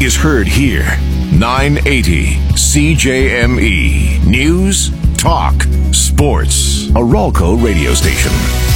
is heard here. 980 CJME. News, talk, sports. A Ralco radio station.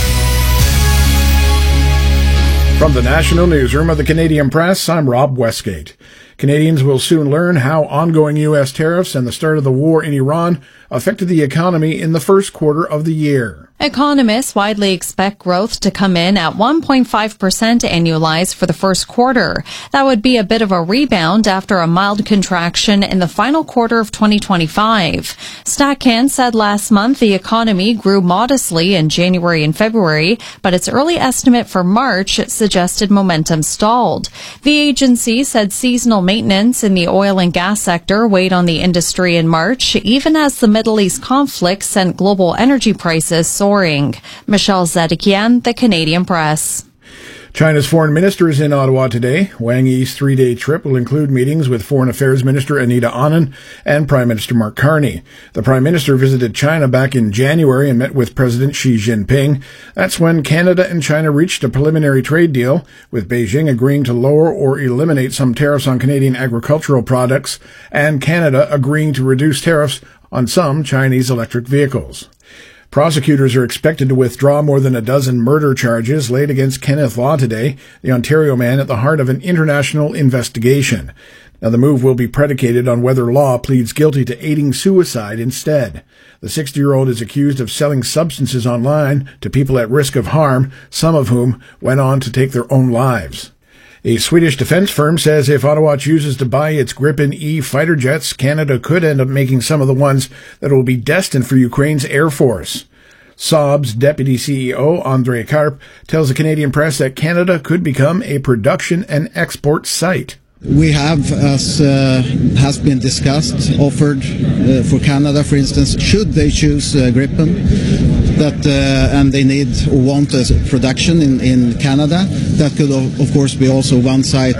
From the National Newsroom of the Canadian Press, I'm Rob Westgate. Canadians will soon learn how ongoing U.S. tariffs and the start of the war in Iran affected the economy in the first quarter of the year. Economists widely expect growth to come in at 1.5% annualized for the first quarter. That would be a bit of a rebound after a mild contraction in the final quarter of 2025. StatCan said last month the economy grew modestly in January and February, but its early estimate for March suggested momentum stalled. The agency said seasonal maintenance in the oil and gas sector weighed on the industry in March, even as the Middle East conflict sent global energy prices soaring. Michelle Zedekian, The Canadian Press. China's foreign minister is in Ottawa today. Wang Yi's three-day trip will include meetings with Foreign Affairs Minister Anita Anand and Prime Minister Mark Carney. The Prime Minister visited China back in January and met with President Xi Jinping. That's when Canada and China reached a preliminary trade deal, with Beijing agreeing to lower or eliminate some tariffs on Canadian agricultural products, and Canada agreeing to reduce tariffs on some Chinese electric vehicles. Prosecutors are expected to withdraw more than a dozen murder charges laid against Kenneth Law today, the Ontario man at the heart of an international investigation. Now, the move will be predicated on whether Law pleads guilty to aiding suicide instead. The 60-year-old is accused of selling substances online to people at risk of harm, some of whom went on to take their own lives. A Swedish defense firm says if Ottawa chooses to buy its Gripen E fighter jets, Canada could end up making some of the ones that will be destined for Ukraine's Air Force. Saab's deputy CEO, Andrei Karp, tells the Canadian Press that Canada could become a production and export site. We have, as has been discussed, offered for Canada, for instance, should they choose Gripen, that and they need or want a production in Canada, that could of course be also one site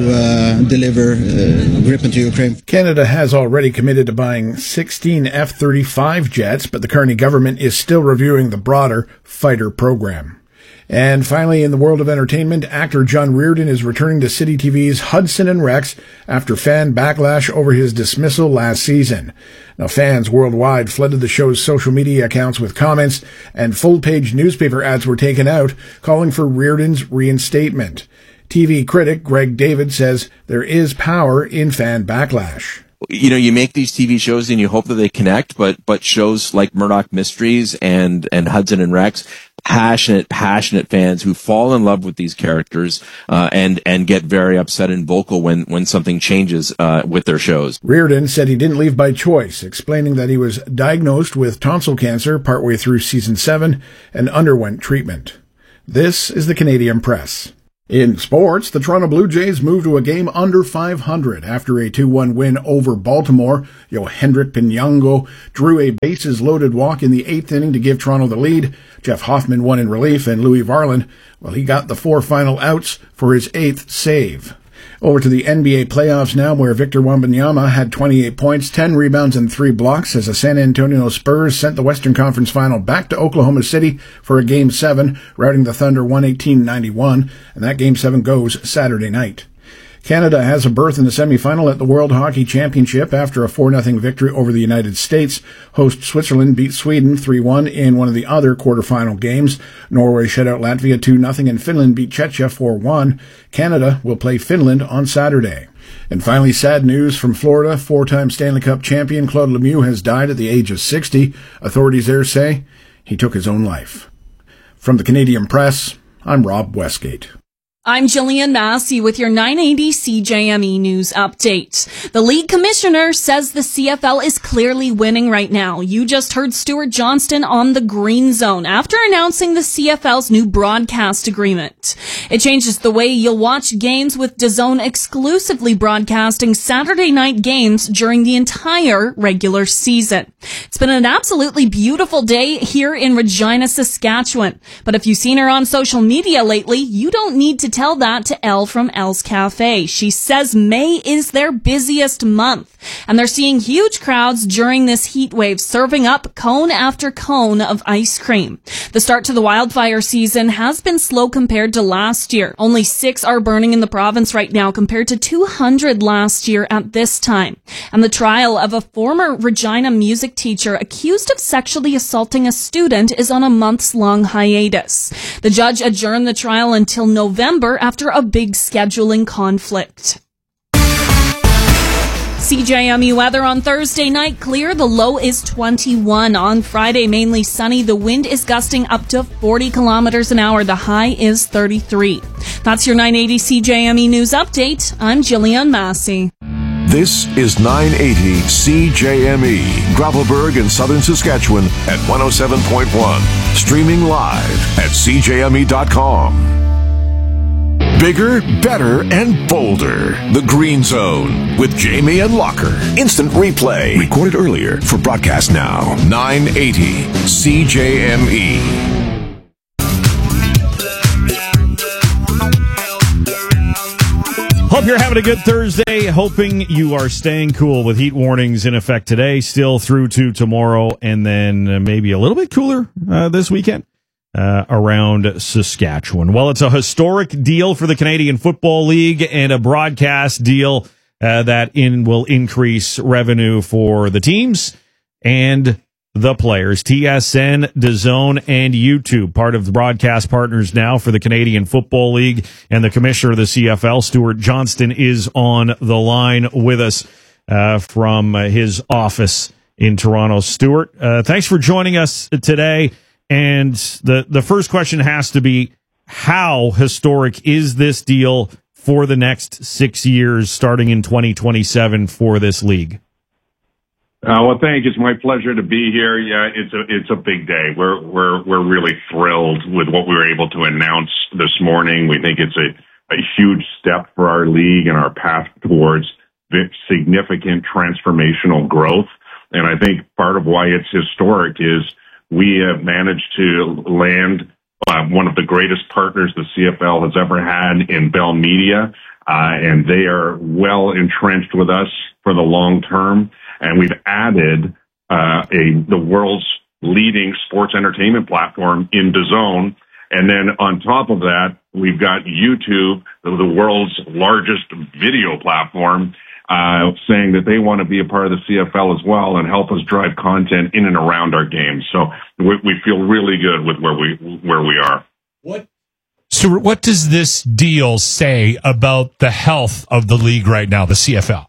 to deliver Gripen to Ukraine. Canada has already committed to buying 16 F-35 jets, but the Carney government is still reviewing the broader fighter program. And finally, in the world of entertainment, actor John Reardon is returning to City TV's Hudson and Rex after fan backlash over his dismissal last season. Now, fans worldwide flooded the show's social media accounts with comments, and full-page newspaper ads were taken out calling for Reardon's reinstatement. TV critic Greg David says there is power in fan backlash. You know, you make these TV shows and you hope that they connect, but shows like Murdoch Mysteries and Hudson and Rex, passionate fans who fall in love with these characters, and get very upset and vocal when something changes, with their shows. Reardon said he didn't leave by choice, explaining that he was diagnosed with tonsil cancer partway through season 7 and underwent treatment. This is the Canadian Press. In sports, the Toronto Blue Jays moved to a game under 500 after a 2-1 win over Baltimore. Yohendrick Pinango drew a bases-loaded walk in the 8th inning to give Toronto the lead. Jeff Hoffman won in relief, and Louis Varland, well, he got the 4 final outs for his 8th save. Over to the NBA playoffs now, where Victor Wembanyama had 28 points, 10 rebounds, and 3 blocks as the San Antonio Spurs sent the Western Conference Final back to Oklahoma City for a Game 7, routing the Thunder 118-91, and that Game 7 goes Saturday night. Canada has a berth in the semifinal at the World Hockey Championship after a 4-0 victory over the United States. Host Switzerland beat Sweden 3-1 in one of the other quarterfinal games. Norway shut out Latvia 2-0 and Finland beat Czechia 4-1. Canada will play Finland on Saturday. And finally, sad news from Florida. 4-time Stanley Cup champion Claude Lemieux has died at the age of 60. Authorities there say he took his own life. From the Canadian Press, I'm Rob Westgate. I'm Jillian Massey with your 980 CJME News Update. The league commissioner says the CFL is clearly winning right now. You just heard Stuart Johnston on the Green Zone after announcing the CFL's new broadcast agreement. It changes the way you'll watch games, with DAZN exclusively broadcasting Saturday night games during the entire regular season. It's been an absolutely beautiful day here in Regina, Saskatchewan. But if you've seen her on social media lately, you don't need to tell that to Elle from Elle's Cafe. She says May is their busiest month, and they're seeing huge crowds during this heat wave, serving up cone after cone of ice cream. The start to the wildfire season has been slow compared to last year. Only 6 are burning in the province right now compared to 200 last year at this time. And the trial of a former Regina music teacher accused of sexually assaulting a student is on a months-long hiatus. The judge adjourned the trial until November after a big scheduling conflict. CJME weather on Thursday night, clear. The low is 21. On Friday, mainly sunny. The wind is gusting up to 40 kilometers an hour. The high is 33. That's your 980 CJME News Update. I'm Jillian Massey. This is 980 CJME, Gravelburg in southern Saskatchewan at 107.1. Streaming live at CJME.com. Bigger, better, and bolder. The Green Zone with Jamie and Locker. Instant replay. Recorded earlier for broadcast now. 980 CJME. Hope you're having a good Thursday. Hoping you are staying cool with heat warnings in effect today, still through to tomorrow, and then maybe a little bit cooler this weekend around Saskatchewan. Well, it's a historic deal for the Canadian Football League and a broadcast deal that will increase revenue for the teams and the players. TSN, DAZN, and YouTube, part of the broadcast partners now for the Canadian Football League, and the commissioner of the CFL, Stuart Johnston, is on the line with us from his office in Toronto. Stuart, thanks for joining us today. And the first question has to be, how historic is this deal for the next 6 years, starting in 2027 for this league? Well, thank you. It's my pleasure to be here. Yeah, it's a big day. We're really thrilled with what we were able to announce this morning. We think it's a huge step for our league and our path towards significant transformational growth. And I think part of why it's historic is we have managed to land one of the greatest partners the CFL has ever had in Bell Media, and they are well entrenched with us for the long term. And we've added the world's leading sports entertainment platform in DAZN. And then on top of that, we've got YouTube, the world's largest video platform, saying that they want to be a part of the CFL as well and help us drive content in and around our games. So we feel really good with where we are. So what does this deal say about the health of the league right now, the CFL?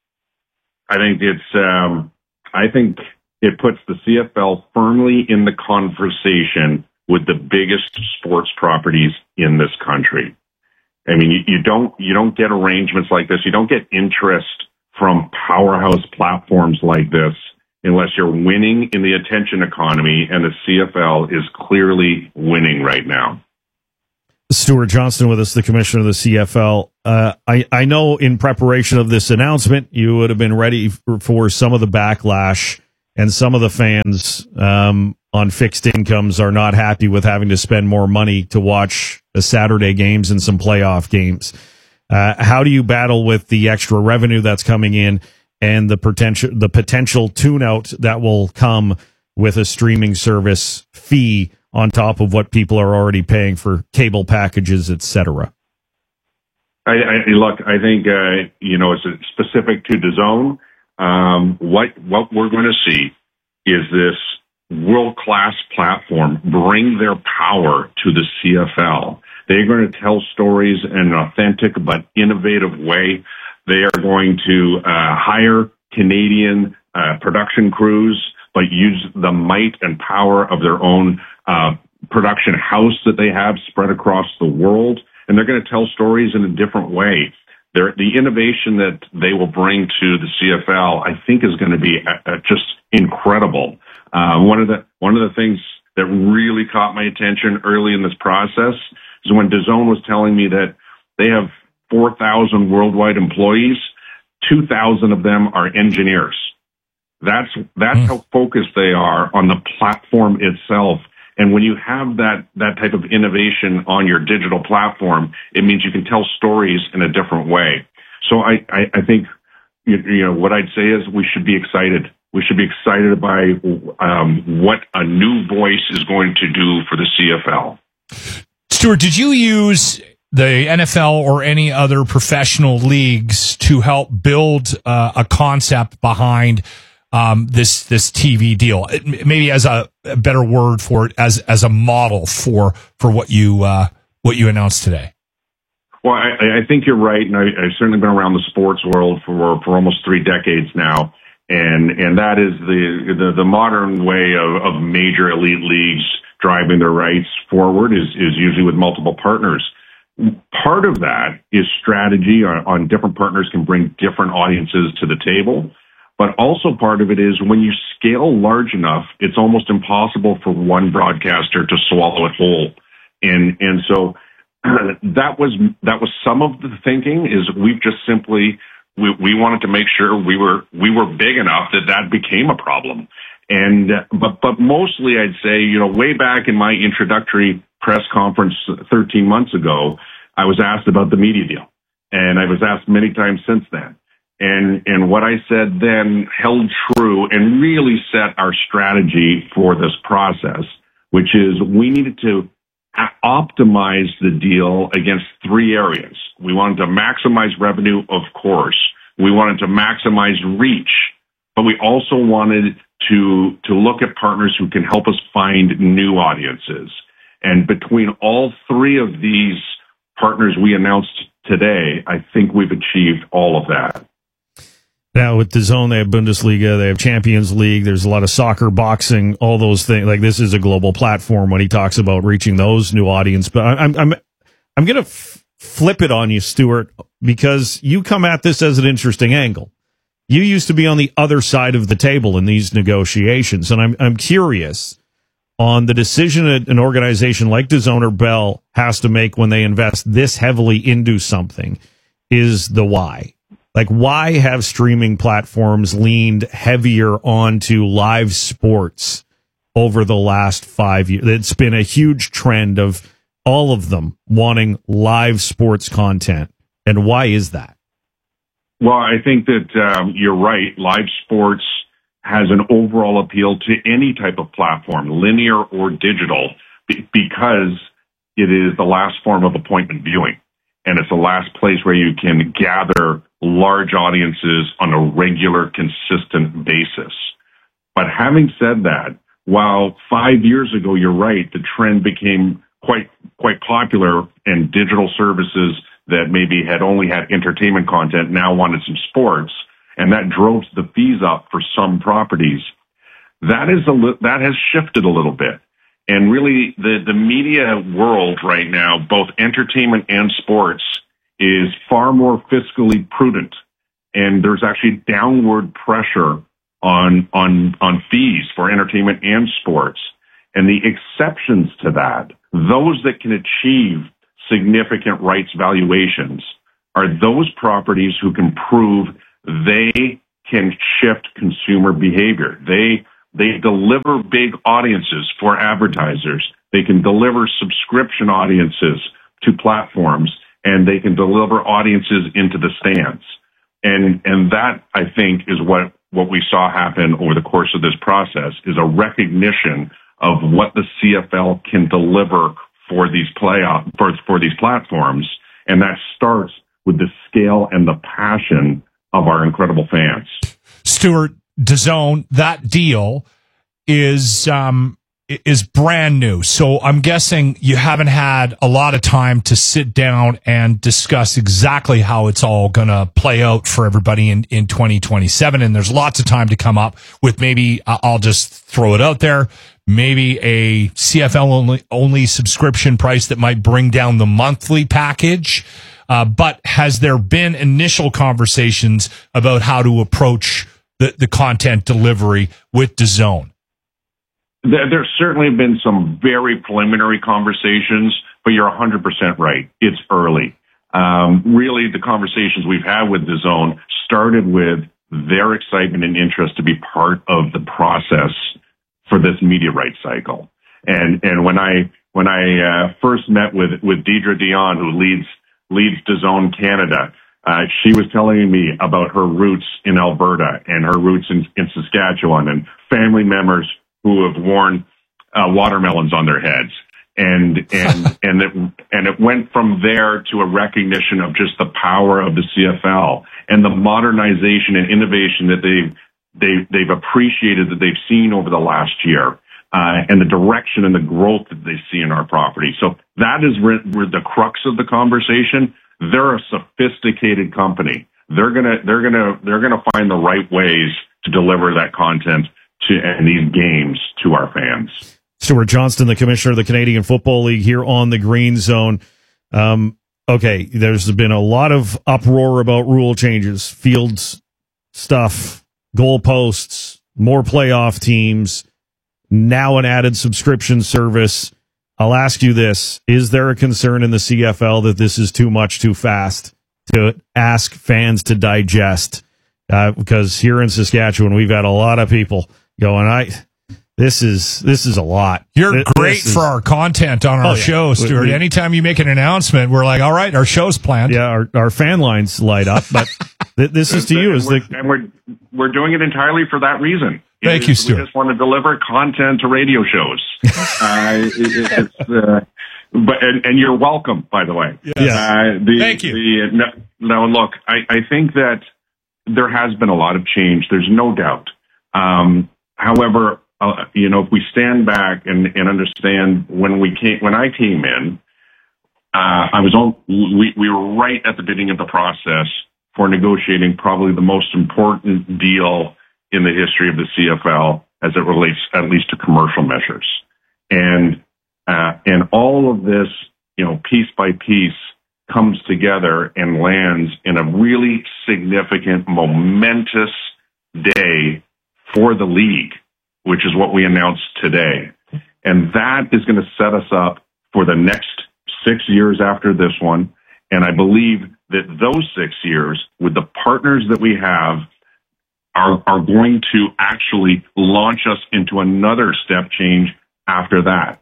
I think it puts the CFL firmly in the conversation with the biggest sports properties in this country. I mean, you don't get arrangements like this. You don't get interest from powerhouse platforms like this unless you're winning in the attention economy, and the CFL is clearly winning right now. Stuart Johnston with us, the commissioner of the CFL. I know in preparation of this announcement, you would have been ready for some of the backlash, and some of the fans on fixed incomes are not happy with having to spend more money to watch the Saturday games and some playoff games. How do you battle with the extra revenue that's coming in and the potential tune-out that will come with a streaming service fee on top of what people are already paying for cable packages, etc.? Look, I think, it's specific to DAZN. What we're going to see is this world-class platform bring their power to the CFL. They're going to tell stories in an authentic but innovative way. They are going to hire Canadian production crews, but use the might and power of their own production house that they have spread across the world. And they're going to tell stories in a different way. The innovation that they will bring to the CFL, I think, is going to be just incredible. One of the things that really caught my attention early in this process is when DAZN was telling me that they have 4,000 worldwide employees, 2,000 of them are engineers. That's how focused they are on the platform itself And when you have that type of innovation on your digital platform, it means you can tell stories in a different way. So I think, what I'd say is we should be excited. We should be excited by what a new voice is going to do for the CFL. Stuart, did you use the NFL or any other professional leagues to help build a concept behind this TV deal? Maybe as a better word for it, as a model for what you announced today. Well, I think you're right, and I've certainly been around the sports world for almost 3 decades now, and that is the modern way of major elite leagues driving their rights forward is usually with multiple partners. Part of that is strategy on different partners can bring different audiences to the table. But also part of it is when you scale large enough, it's almost impossible for one broadcaster to swallow it whole. And so that was some of the thinking is we've just simply, we wanted to make sure we were big enough that became a problem. And, but mostly I'd say, way back in my introductory press conference 13 months ago, I was asked about the media deal, and I was asked many times since then. And what I said then held true and really set our strategy for this process, which is we needed to optimize the deal against 3 areas. We wanted to maximize revenue, of course. We wanted to maximize reach, but we also wanted to look at partners who can help us find new audiences. And between all 3 of these partners we announced today, I think we've achieved all of that. Now, with DAZN, they have Bundesliga, they have Champions League, there's a lot of soccer, boxing, all those things. Like, this is a global platform when he talks about reaching those new audience. But I'm going to flip it on you, Stuart, because you come at this as an interesting angle. You used to be on the other side of the table in these negotiations, and I'm curious on the decision an organization like DAZN or Bell has to make when they invest this heavily into something is the why. Like, why have streaming platforms leaned heavier onto live sports over the last 5 years? It's been a huge trend of all of them wanting live sports content. And why is that? Well, I think that you're right. Live sports has an overall appeal to any type of platform, linear or digital, because it is the last form of appointment viewing. And it's the last place where you can gather large audiences on a regular, consistent basis. But having said that, while 5 years ago, you're right, the trend became quite popular, and digital services that maybe had only had entertainment content now wanted some sports, and that drove the fees up for some properties. That has shifted a little bit. And really, the media world right now, both entertainment and sports, is far more fiscally prudent. And there's actually downward pressure on fees for entertainment and sports. And the exceptions to that, those that can achieve significant rights valuations, are those properties who can prove they can shift consumer behavior. They deliver big audiences for advertisers. They can deliver subscription audiences to platforms, and they can deliver audiences into the stands. And that, I think, is what we saw happen over the course of this process, is a recognition of what the CFL can deliver for these for these platforms. And that starts with the scale and the passion of our incredible fans. Stuart, DAZN, that deal is brand new. So I'm guessing you haven't had a lot of time to sit down and discuss exactly how it's all going to play out for everybody in 2027. And there's lots of time to come up with, maybe, I'll just throw it out there, maybe a CFL only subscription price that might bring down the monthly package. But has there been initial conversations about how to approach the content delivery with DAZN? There's certainly been some very preliminary conversations, but you're 100% right. It's early. Really, the conversations we've had with DAZN started with their excitement and interest to be part of the process for this media rights cycle. And when I first met with Deidre Dion, who leads DAZN Canada, she was telling me about her roots in Alberta and her roots in Saskatchewan, and family members who have worn watermelons on their heads. And it went from there to a recognition of just the power of the CFL and the modernization and innovation that they've appreciated, that they've seen over the last year, and the direction and the growth that they see in our property. So that is where the crux of the conversation. They're a sophisticated company. They're gonna find the right ways to deliver that content and these games to our fans. Stuart Johnston, the commissioner of the Canadian Football League, here on the Green Zone. Okay, there's been a lot of uproar about rule changes, fields stuff, goalposts, more playoff teams, now an added subscription service. I'll ask you this. Is there a concern in the CFL that this is too much too fast to ask fans to digest? Because here in Saskatchewan, we've had a lot of people going, This is a lot. You're great for our content on our show, Stuart. Anytime you make an announcement, we're like, all right, our show's planned. Yeah, our fan lines light up, but this is to you. We're doing it entirely for that reason. Thank you, Stuart. We just want to deliver content to radio shows. And you're welcome, by the way. Yes. Thank you. No, look, I think that there has been a lot of change. There's no doubt. However, if we stand back and understand when I came in, we were right at the beginning of the process for negotiating probably the most important deal in the history of the CFL as it relates at least to commercial measures. And all of this, piece by piece comes together and lands in a really significant, momentous day for the league, which is what we announced today. And that is going to set us up for the next 6 years after this one. And I believe that those 6 years, with the partners that we have, are going to actually launch us into another step change after that.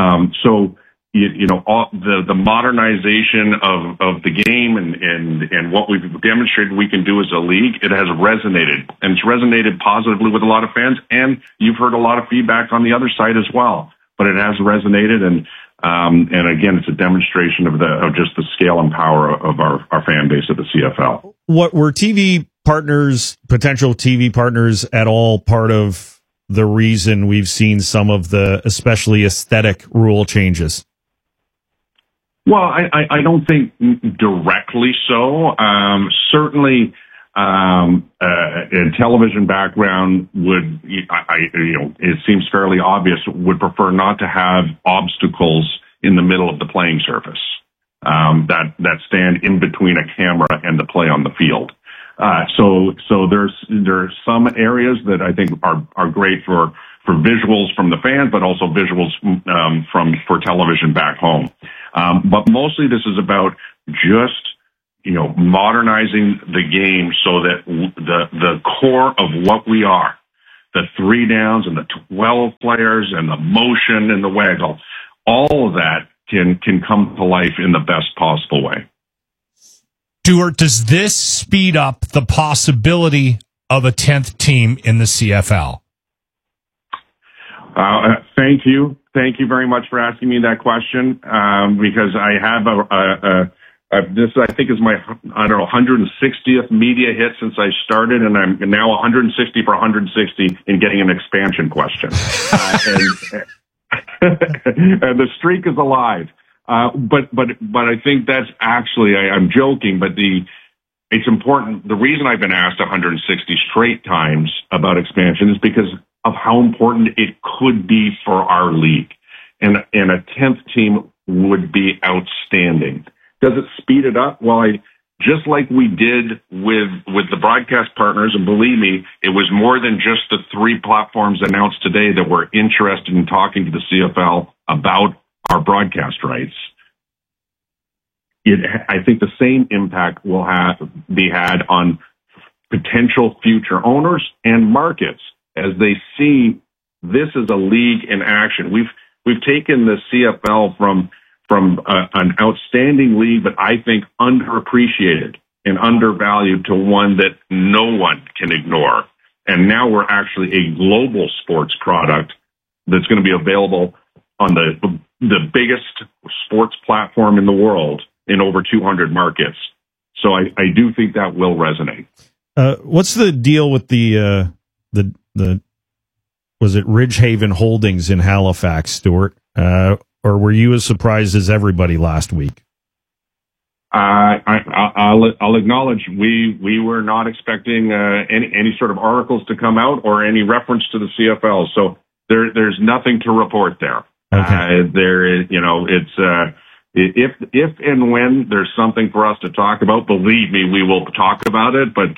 The modernization of the game and what we've demonstrated we can do as a league, it has resonated, and it's resonated positively with a lot of fans. And you've heard a lot of feedback on the other side as well, but it has resonated. And again, it's a demonstration of just the scale and power of our fan base of the CFL. What were potential TV partners at all part of the reason we've seen some of the especially aesthetic rule changes? Well, I don't think directly so. Certainly, a television background it seems fairly obvious, would prefer not to have obstacles in the middle of the playing surface that stand in between a camera and the play on the field. So there's some areas that I think are great for visuals from the fans, but also visuals for television back home. But mostly this is about just modernizing the game so that the core of what we are, the 3 downs and the 12 players and the motion and the waggle, all of that can come to life in the best possible way. Stuart, does this speed up the possibility of a 10th team in the CFL? Thank you. Thank you very much for asking me that question, because I have this, I think, is my, 160th media hit since I started, and I'm now 160 for 160 in getting an expansion question. And the streak is alive. But I think that's actually, I'm joking, but it's important. The reason I've been asked 160 straight times about expansion is because of how important it could be for our league. And a 10th team would be outstanding. Does it speed it up? Well, just like we did with the broadcast partners, and believe me, it was more than just the 3 platforms announced today that were interested in talking to the CFL about our broadcast rights. I think the same impact will be had on potential future owners and markets as they see this as a league in action. we've taken the CFL from an outstanding league, but I think underappreciated and undervalued, to one that no one can ignore. And now we're actually a global sports product that's going to be available on the biggest sports platform in the world in over 200 markets. So I do think that will resonate. What's the deal with the was it Ridgehaven Holdings in Halifax, Stuart? Or were you as surprised as everybody last week? I'll acknowledge we were not expecting any sort of articles to come out or any reference to the CFL. So there's nothing to report there. Okay. There is, it's if and when there's something for us to talk about, believe me, we will talk about it. But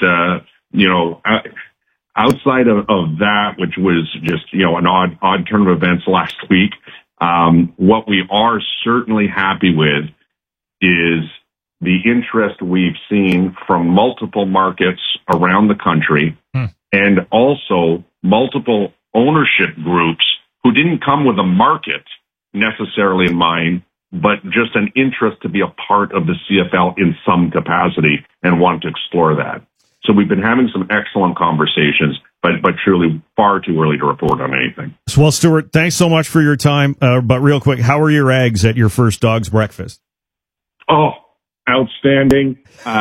outside of that, which was just an odd turn of events last week, what we are certainly happy with is the interest we've seen from multiple markets around the country, and also multiple ownership groups who didn't come with a market necessarily in mind, but just an interest to be a part of the CFL in some capacity and want to explore that. So we've been having some excellent conversations, but truly far too early to report on anything. Well, Stuart, thanks so much for your time. But real quick, how were your eggs at your first dog's breakfast? Oh, outstanding.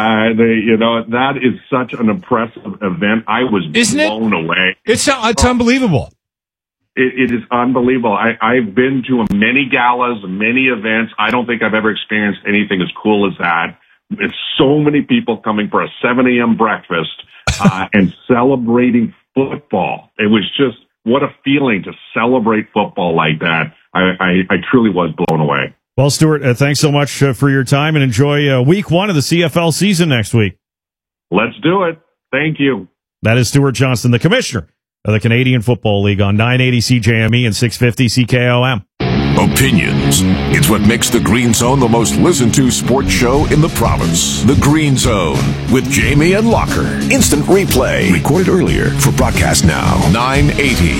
That is such an impressive event. I was blown away. It's unbelievable. It is unbelievable. I've been to many galas, many events. I don't think I've ever experienced anything as cool as that. It's so many people coming for a 7 a.m. breakfast and celebrating football. It was just, what a feeling to celebrate football like that. I truly was blown away. Well, Stuart, thanks so much for your time, and enjoy week 1 of the CFL season next week. Let's do it. Thank you. That is Stuart Johnston, the commissioner of the Canadian Football League, on 980 CJME and 650 CKOM. Opinions. It's what makes the Green Zone the most listened to sports show in the province. The Green Zone with Jamie and Locker. Instant replay. Recorded earlier for broadcast now. 980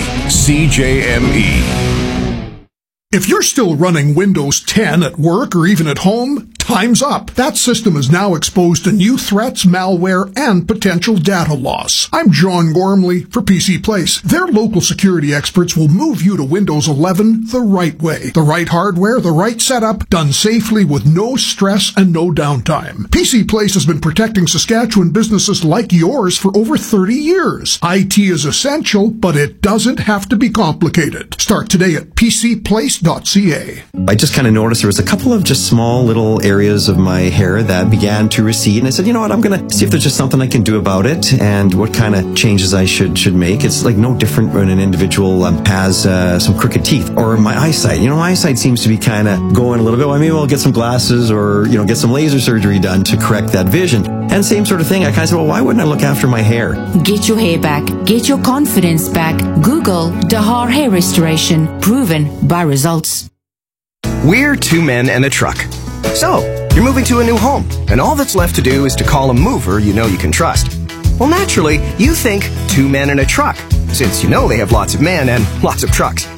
CJME. If you're still running Windows 10 at work or even at home, time's up. That system is now exposed to new threats, malware, and potential data loss. I'm John Gormley for PC Place. Their local security experts will move you to Windows 11 the right way. The right hardware, the right setup, done safely with no stress and no downtime. PC Place has been protecting Saskatchewan businesses like yours for over 30 years. IT is essential, but it doesn't have to be complicated. Start today at PCPlace.ca. I just kind of noticed there was a couple of just small little areas of my hair that began to recede, and I said, you know what, I'm going to see if there's just something I can do about it and what kind of changes I should make. It's like no different when an individual has some crooked teeth, or my eyesight. My eyesight seems to be kind of going a little bit. Well, maybe I'll get some glasses or, get some laser surgery done to correct that vision. And same sort of thing. I kind of said, well, why wouldn't I look after my hair? Get your hair back. Get your confidence back. Google Dahar Hair Restoration. Proven by results. We're 2 men and a truck. So, you're moving to a new home, and all that's left to do is to call a mover you know you can trust. Well, naturally, you think 2 men and a truck, since you know they have lots of men and lots of trucks.